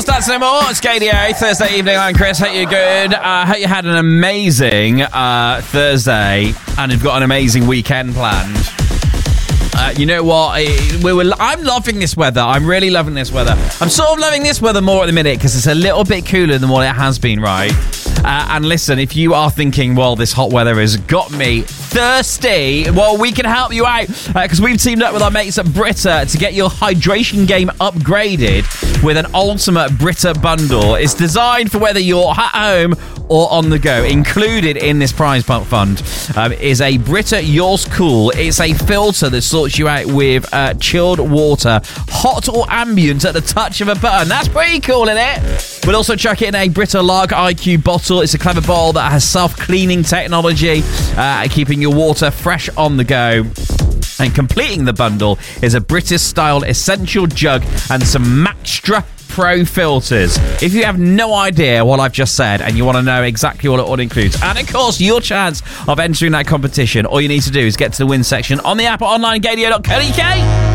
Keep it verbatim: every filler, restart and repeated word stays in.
That's no more. It's K D A, Thursday evening. I'm Chris. Hope you're good. I uh, hope you had an amazing uh, Thursday and you've got an amazing weekend planned. Uh, you know what? We were, I'm loving this weather. I'm really loving this weather. I'm sort of loving this weather more at the minute because it's a little bit cooler than what it has been, right? Uh, and listen, if you are thinking, well, this hot weather has got me thirsty, well, we can help you out because uh, we've teamed up with our mates at Brita to get your hydration game upgraded with an ultimate Brita bundle. It's designed for whether you're at home or on the go. Included in this prize pump fund um, is a Brita Yours Cool. It's a filter that sorts you out with uh, chilled water, hot or ambient at the touch of a button. That's pretty cool, isn't it? We'll also chuck it in a Brita Lager I Q bottle. It's a clever bottle that has self-cleaning technology, uh, keeping your water fresh on the go. And completing the bundle is a British-style essential jug and some Maxtra Pro filters. If you have no idea what I've just said and you want to know exactly what it all includes, and of course your chance of entering that competition, all you need to do is get to the win section on the app or online gadio dot co dot uk.